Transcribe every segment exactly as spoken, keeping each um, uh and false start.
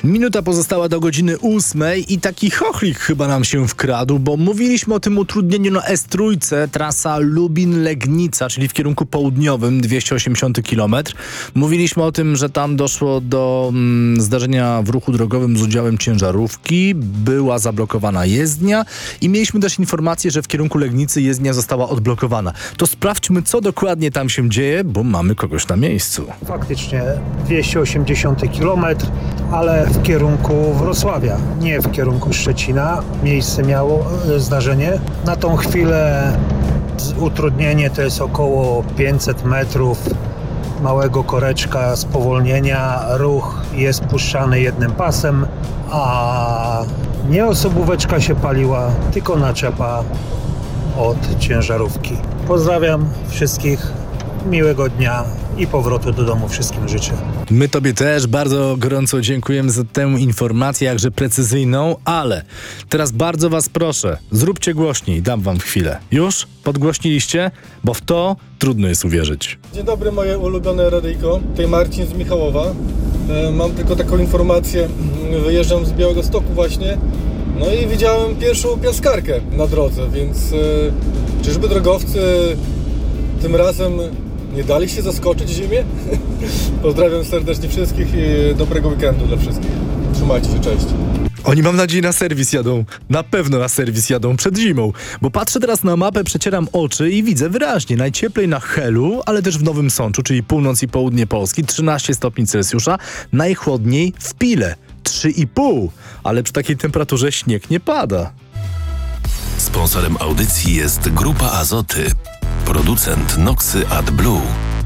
Minuta pozostała do godziny ósmej i taki chochlik chyba nam się wkradł, bo mówiliśmy o tym utrudnieniu na S trzy, trasa Lubin-Legnica, czyli w kierunku południowym, dwieście osiemdziesiąt kilometrów. Mówiliśmy o tym, że tam doszło do mm, zdarzenia w ruchu drogowym z udziałem ciężarówki, była zablokowana jezdnia i mieliśmy też informację, że w kierunku Legnicy jezdnia została odblokowana. To sprawdźmy, co dokładnie tam się dzieje, bo mamy kogoś na miejscu. Faktycznie dwieście osiemdziesiąt kilometrów, ale w kierunku Wrocławia, nie w kierunku Szczecina. Miejsce miało e, zdarzenie. Na tą chwilę utrudnienie to jest około pięćset metrów małego koreczka spowolnienia. Ruch jest puszczany jednym pasem, a nie osobóweczka się paliła, tylko naczepa od ciężarówki. Pozdrawiam wszystkich, miłego dnia i powrotu do domu wszystkim życzę. My tobie też bardzo gorąco dziękujemy za tę informację, jakże precyzyjną, ale teraz bardzo was proszę, zróbcie głośniej, dam wam chwilę. Już? Podgłośniliście? Bo w to trudno jest uwierzyć. Dzień dobry, moje ulubione radyjko. Tutaj Marcin z Michałowa. E, mam tylko taką informację. Wyjeżdżam z Białegostoku właśnie. No i widziałem pierwszą piaskarkę na drodze, więc e, czyżby drogowcy tym razem nie dali się zaskoczyć ziemię? Pozdrawiam serdecznie wszystkich i dobrego weekendu dla wszystkich. Trzymajcie się, cześć. Oni, mam nadzieję, na serwis jadą. Na pewno na serwis jadą przed zimą. Bo patrzę teraz na mapę, przecieram oczy i widzę wyraźnie. Najcieplej na Helu, ale też w Nowym Sączu, czyli północ i południe Polski, trzynaście stopni Celsjusza. Najchłodniej w Pile, trzy i pół. Ale przy takiej temperaturze śnieg nie pada. Sponsorem audycji jest Grupa Azoty, producent Noxy AdBlue.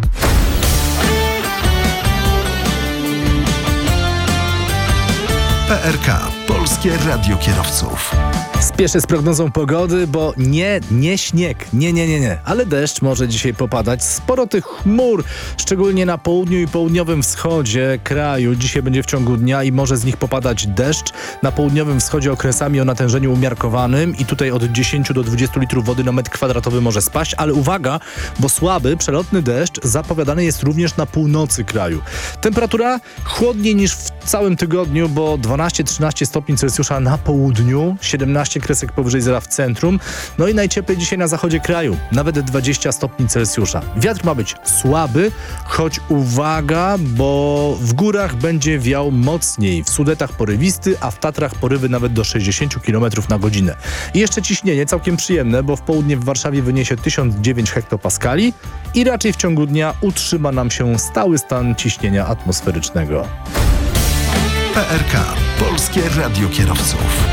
P R K, Polskie Radio Kierowców. Spieszę z prognozą pogody, bo nie, nie śnieg, nie, nie, nie, nie, ale deszcz może dzisiaj popadać. Sporo tych chmur, szczególnie na południu i południowym wschodzie kraju. Dzisiaj będzie w ciągu dnia i może z nich popadać deszcz. Na południowym wschodzie okresami o natężeniu umiarkowanym i tutaj od dziesięć do dwudziestu litrów wody na metr kwadratowy może spaść, ale uwaga, bo słaby, przelotny deszcz zapowiadany jest również na północy kraju. Temperatura chłodniej niż w całym tygodniu, bo dwanaście trzynaście stopni Celsjusza na południu, siedemnaście kresek powyżej zera w centrum, no i najcieplej dzisiaj na zachodzie kraju, nawet dwadzieścia stopni Celsjusza. Wiatr ma być słaby, choć uwaga, bo w górach będzie wiał mocniej, w Sudetach porywisty, a w Tatrach porywy nawet do sześćdziesiąt kilometrów na godzinę. I jeszcze ciśnienie całkiem przyjemne, bo w południe w Warszawie wyniesie tysiąc dziewięć hektopaskali i raczej w ciągu dnia utrzyma nam się stały stan ciśnienia atmosferycznego. P R K, Polskie Radio Kierowców.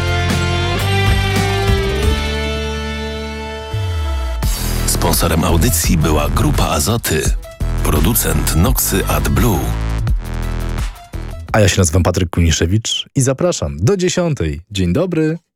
Sponsorem audycji była Grupa Azoty, producent Noxy AdBlue. A ja się nazywam Patryk Kuniszewicz i zapraszam do dziesiątej. Dzień dobry.